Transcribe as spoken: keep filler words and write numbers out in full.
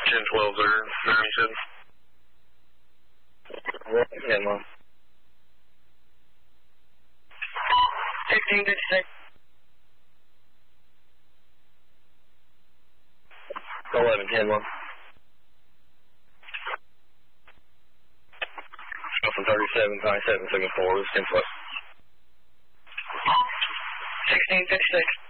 ten twelve there, Remington. ten one. sixteen fifty-six. eleven ten one. From thirty-seven, twenty-seven, second four, ten plus. sixteen fifty-six.